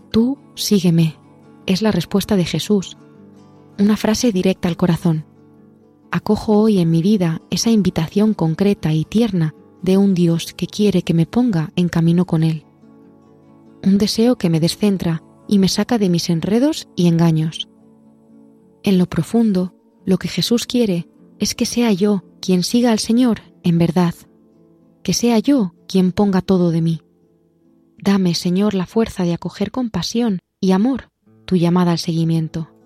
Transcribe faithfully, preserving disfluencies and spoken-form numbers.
Tú sígueme, es la respuesta de Jesús. Una frase directa al corazón. Acojo hoy en mi vida esa invitación concreta y tierna de un Dios que quiere que me ponga en camino con Él. Un deseo que me descentra y me saca de mis enredos y engaños. En lo profundo, lo que Jesús quiere es que sea yo quien siga al Señor en verdad, que sea yo quien ponga todo de mí. Dame, Señor, la fuerza de acoger con pasión y amor tu llamada al seguimiento.